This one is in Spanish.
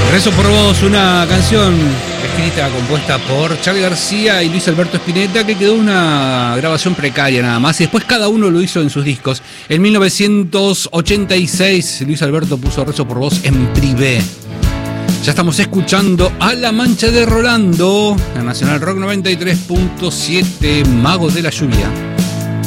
Rezo por vos, una canción escrita, compuesta por Charly García y Luis Alberto Spinetta, que quedó una grabación precaria nada más, y después cada uno lo hizo en sus discos. En 1986 Luis Alberto puso Rezo por vos en Privé. Ya estamos escuchando a La Mancha de Rolando, en Nacional Rock 93.7, Mago de la Lluvia.